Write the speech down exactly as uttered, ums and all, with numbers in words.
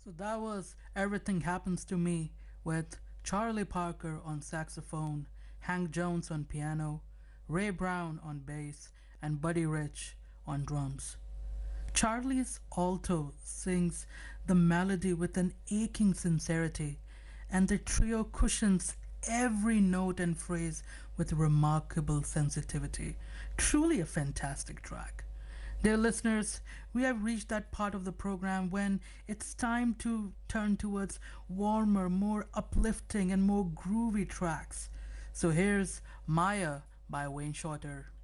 So that was Everything Happens to Me with Charlie Parker on saxophone, Hank Jones on piano, Ray Brown on bass, and Buddy Rich on drums. Charlie's alto sings the melody with an aching sincerity, and the trio cushions every note and phrase with remarkable sensitivity. Truly a fantastic track. Dear listeners, we have reached that part of the program when it's time to turn towards warmer, more uplifting, and more groovy tracks. So here's Maya by Wayne Shorter.